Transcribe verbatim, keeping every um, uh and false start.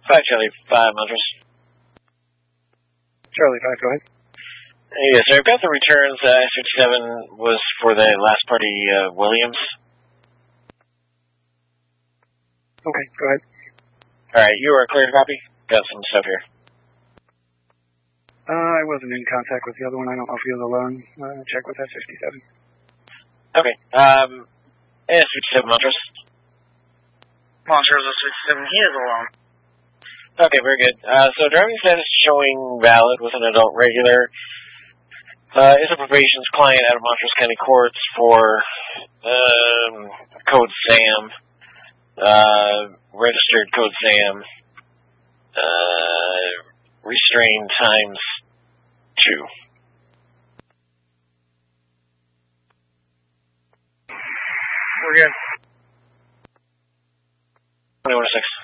five Charlie five, Montrose. Charlie five, go ahead. Yes, sir. I've got the returns. Uh, S fifty-seven was for the last party, uh, Williams. Okay, go ahead. Alright, you are clear to copy? Got some stuff here. Uh, I wasn't in contact with the other one. I don't know if he was alone. Uh, check with S fifty-seven. Okay, um, S fifty-seven, Montrose. Montrose S fifty-seven, he is alone. Okay, very good. Uh, so driving status showing valid with an adult regular. Uh, is a probation's client out of Montrose County Courts for, um, code SAM. Uh, registered code SAM. Uh, restrained times two. We're good. twenty-one to six.